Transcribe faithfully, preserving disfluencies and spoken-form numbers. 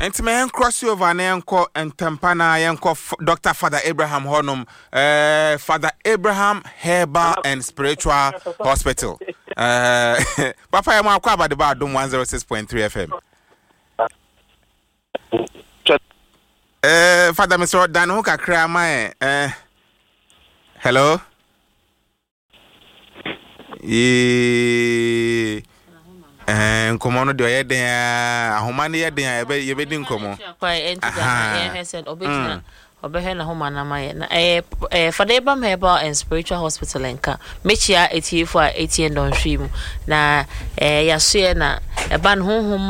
enti me cross over na enko entempa na yenko Doctor Father Abraham Honum, uh, Father Abraham Herbal and Spiritual Hospital. Uh, Papa ya mwa kwa ba Adom one oh six point three F M. Uh, Father Mister Dan ho kakra ma eh. Hello. Eh Eh, nkomo no de oyeden ahoma ne yeden ebe yebedi nkomo. Kwa enti da ya hesen obekina obehe na homa na maye na eh eh Father Abraham Herbal and Spiritual Hospital enka mechia etiefo a etien don hwim na eh yaso na eba no honhom